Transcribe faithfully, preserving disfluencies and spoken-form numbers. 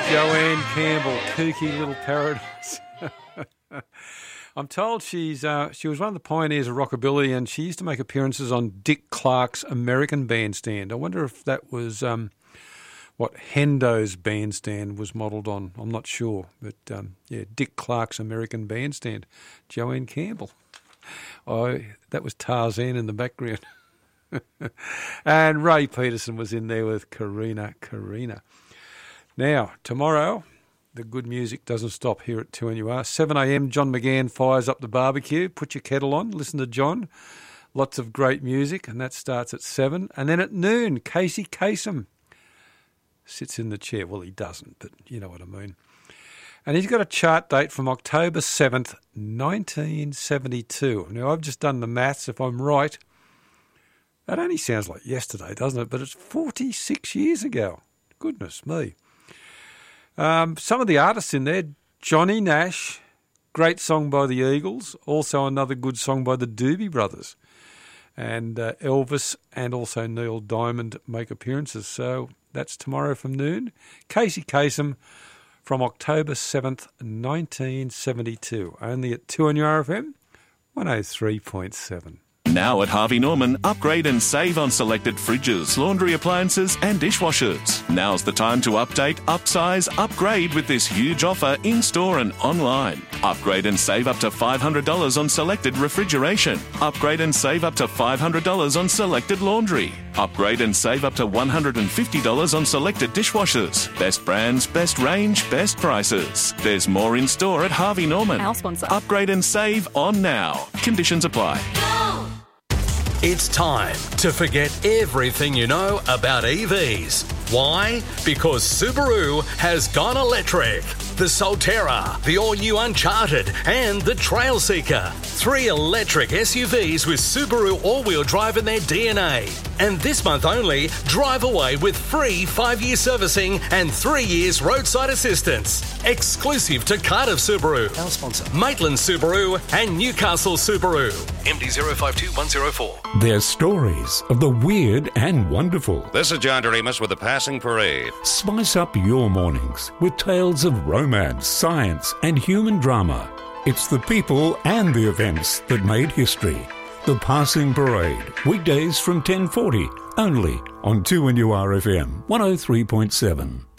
Joanne Campbell, Kooky Little Paradise. I'm told she's uh, she was one of the pioneers of rockabilly, and she used to make appearances on Dick Clark's American Bandstand. I wonder if that was um, what Hendo's Bandstand was modelled on. I'm not sure, but um, yeah, Dick Clark's American Bandstand. Joanne Campbell. Oh, that was Tarzan in the background. And Ray Peterson was in there with Karina Karina. Now, tomorrow, the good music doesn't stop here at two N U R. seven a.m, John McGann fires up the barbecue. Put your kettle on, listen to John. Lots of great music, and that starts at seven. And then at noon, Casey Kasem sits in the chair. Well, he doesn't, but you know what I mean. And he's got a chart date from October seventh, nineteen seventy-two. Now, I've just done the maths. If I'm right, that only sounds like yesterday, doesn't it? But it's forty-six years ago. Goodness me. Um, some of the artists in there, Johnny Nash, great song by the Eagles, also another good song by the Doobie Brothers. And uh, Elvis and also Neil Diamond make appearances. So that's tomorrow from noon. Casey Kasem from October seventh, nineteen seventy-two. Only at two N U R F M, one oh three point seven. Now at Harvey Norman, upgrade and save on selected fridges, laundry appliances and dishwashers. Now's the time to update, upsize, upgrade with this huge offer in-store and online. Upgrade and save up to five hundred dollars on selected refrigeration. Upgrade and save up to five hundred dollars on selected laundry. Upgrade and save up to one hundred fifty dollars on selected dishwashers. Best brands, best range, best prices. There's more in store at Harvey Norman. Our sponsor. Upgrade and save on now. Conditions apply. It's time to forget everything you know about E Vs. Why? Because Subaru has gone electric. The Solterra, the all-new Uncharted, and the Trailseeker. Three electric S U Vs with Subaru all-wheel drive in their D N A. And this month only, drive away with free five-year servicing and three years roadside assistance. Exclusive to Cardiff Subaru, our sponsor, Maitland Subaru, and Newcastle Subaru. M D zero five two one zero four. They're stories of the weird and wonderful. This is John Doremus with the Passing Parade. Spice up your mornings with tales of romance, science, and human drama. It's the people and the events that made history. The Passing Parade, weekdays from ten forty, only on two N U R F M one oh three point seven.